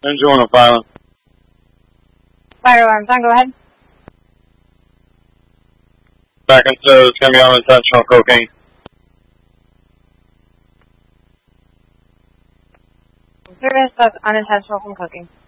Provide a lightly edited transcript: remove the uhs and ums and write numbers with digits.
Engine 1 pilot. Fire alarms on, go ahead. Back into it's going to be unintentional cocaine. Service, that's unintentional from cooking.